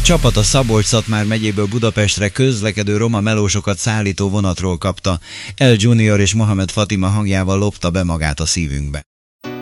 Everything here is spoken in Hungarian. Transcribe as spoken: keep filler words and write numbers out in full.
csapat a Szabolcs-Szatmár megyéből Budapestre közlekedő roma melósokat szállító vonatról kapta. El Junior és Mohamed Fatima hangjával lopta be magát a szívünkbe.